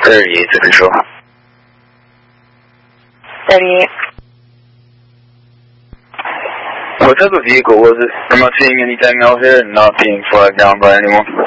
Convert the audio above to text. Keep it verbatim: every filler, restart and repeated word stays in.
thirty-eight to control. thirty-eight. What type of vehicle was it? I'm not seeing anything out here and not being flagged down by anyone.